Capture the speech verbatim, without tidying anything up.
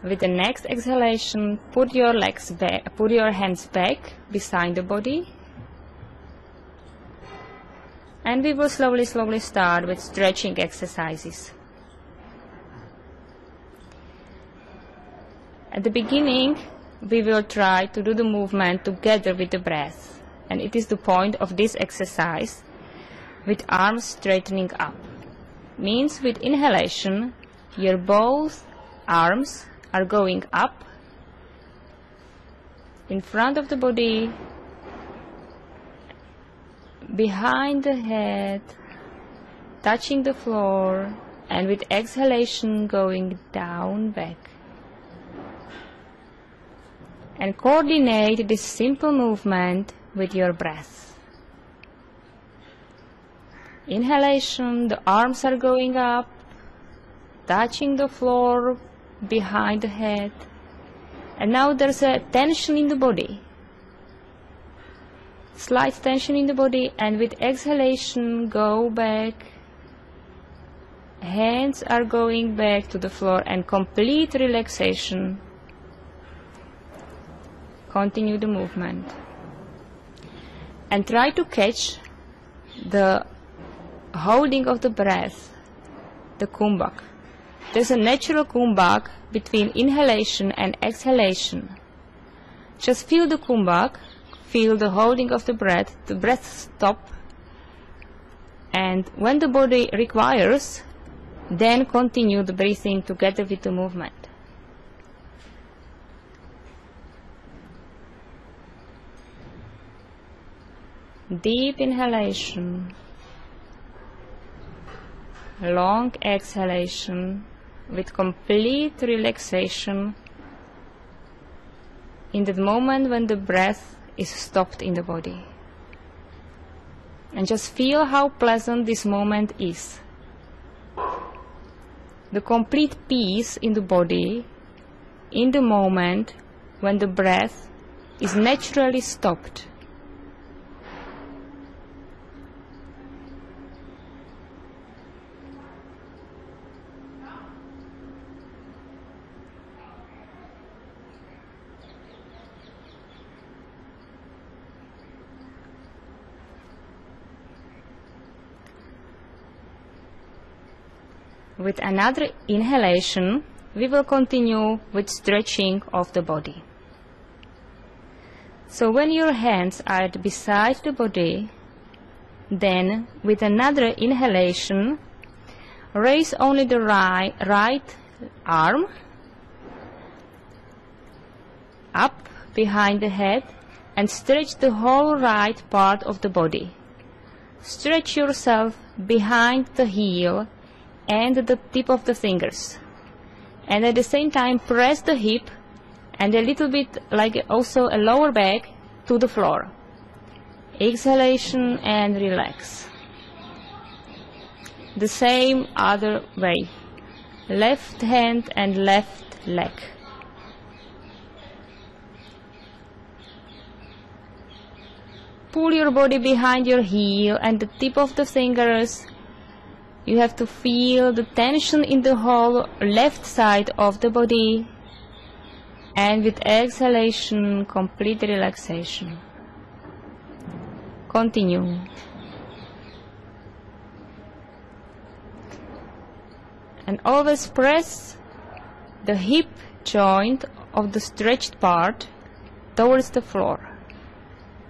With the next exhalation, put your legs back, put your hands back beside the body. And we will slowly, slowly start with stretching exercises. At the beginning, we will try to do the movement together with the breath. And it is the point of this exercise, with arms straightening up. Means with inhalation, your both arms are going up in front of the body, behind the head, touching the floor, and with exhalation going down back. And coordinate this simple movement with your breath. Inhalation, the arms are going up, touching the floor, behind the head. And now there's a tension in the body. Slight tension in the body, and with exhalation go back. Hands are going back to the floor, and complete relaxation. Continue the movement. And try to catch the holding of the breath, the kumbhak. There's a natural kumbhak between inhalation and exhalation. Just feel the kumbhak. Feel the holding of the breath, the breath stop, and when the body requires, then continue the breathing together with the movement. Deep inhalation, long exhalation with complete relaxation in the moment when the breath is stopped in the body. And just feel how pleasant this moment is. The complete peace in the body in the moment when the breath is naturally stopped. With another inhalation, we will continue with stretching of the body. So when your hands are beside the body, then with another inhalation, raise only the right, right arm up behind the head and stretch the whole right part of the body. Stretch yourself behind the heel and the tip of the fingers, and at the same time press the hip and a little bit like also a lower back to the floor. Exhalation and relax. The same other way, left hand and left leg. Pull your body behind your heel and the tip of the fingers. You have to feel the tension in the whole left side of the body, and with exhalation, complete relaxation. Continue. And always press the hip joint of the stretched part towards the floor.